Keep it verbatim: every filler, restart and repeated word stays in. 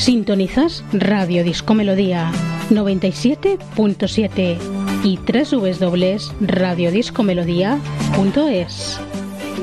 Sintonizas Radio Disco Melodía noventa y siete punto siete y doble u doble u doble u punto radio disco melodía punto es.